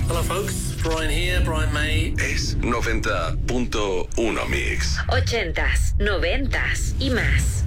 Hello folks, Brian here, Brian May. Es 90.1 Mix. 80s, 90s y más.